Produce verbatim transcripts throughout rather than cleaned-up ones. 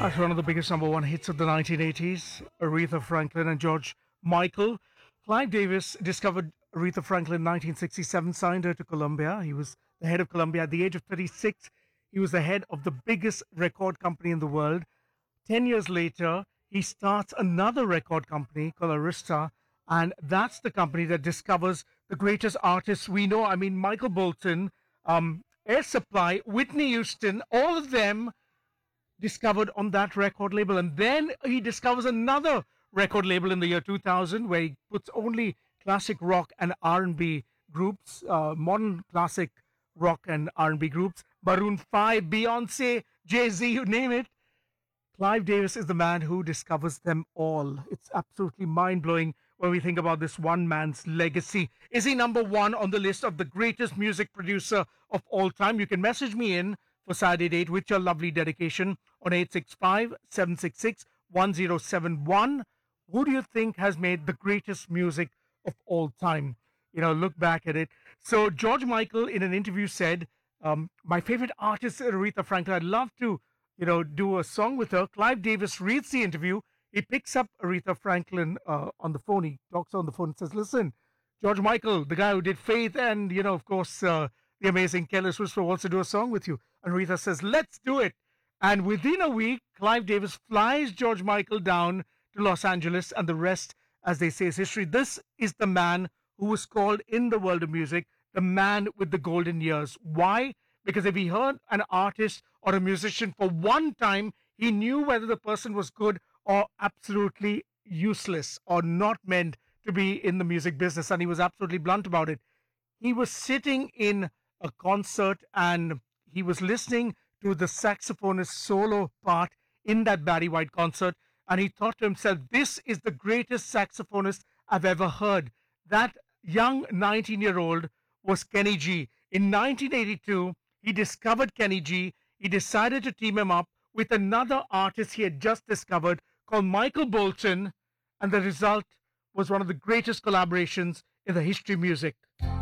That's one of the biggest number one hits of the nineteen eighties, Aretha Franklin and George Michael. Clive Davis discovered Aretha Franklin in nineteen sixty-seven, signed her to Columbia. He was the head of Columbia. At the age of thirty-six, he was the head of the biggest record company in the world. Ten years later, he starts another record company called Arista, and that's the company that discovers the greatest artists we know. I mean, Michael Bolton, um, Air Supply, Whitney Houston, all of them discovered on that record label. And then he discovers another record label in the year two thousand where he puts only classic rock and R and B groups, uh, modern classic rock and R and B groups, Maroon five, Beyonce, Jay-Z, you name it. Clive Davis is the man who discovers them all. It's absolutely mind-blowing when we think about this one man's legacy. Is he number one on the list of the greatest music producer of all time? You can message me in for Saturday date with your lovely dedication on eight six five, seven six six, one zero seven one. Who do you think has made the greatest music of all time? You know, look back at it. So George Michael in an interview said, um, my favorite artist is Aretha Franklin. I'd love to, you know, do a song with her. Clive Davis reads the interview. He picks up Aretha Franklin uh, on the phone. He talks on the phone and says, listen, George Michael, the guy who did Faith and, you know, of course, uh, the amazing Careless Whisper wants to do a song with you. And Aretha says, let's do it. And within a week, Clive Davis flies George Michael down to Los Angeles, and the rest, as they say, is history. This is the man who was called in the world of music the man with the golden years. Why? Because if he heard an artist or a musician for one time, he knew whether the person was good or absolutely useless or not meant to be in the music business. And he was absolutely blunt about it. He was sitting in a concert and he was listening to the saxophonist solo part in that Barry White concert. And he thought to himself, this is the greatest saxophonist I've ever heard. That young nineteen-year-old was Kenny G. In nineteen eighty-two, he discovered Kenny G. He decided to team him up with another artist he had just discovered called Michael Bolton. And the result was one of the greatest collaborations in the history of music.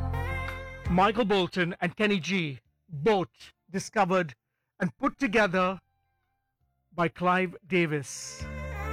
Michael Bolton and Kenny G, both discovered and put together by Clive Davis.